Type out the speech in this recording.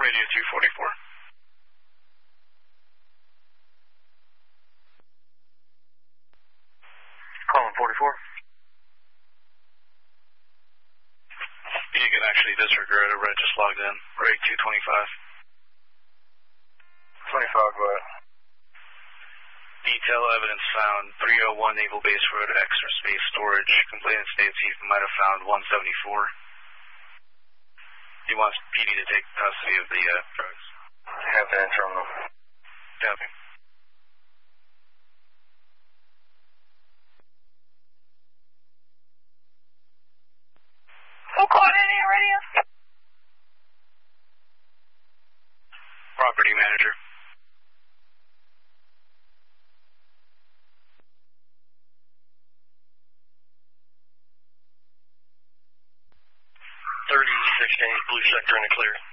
Radio 244. Calling 44. You can actually disregard it. Red just logged in. Rig 225. 25, go ahead. Detail evidence found 301 Naval Base Road, extra space storage. Complainant states he might have found 174. He wants PD to take custody of the drugs. Have that terminal. Copy. Who called in here, radio? Property manager. Blue sector in the clear.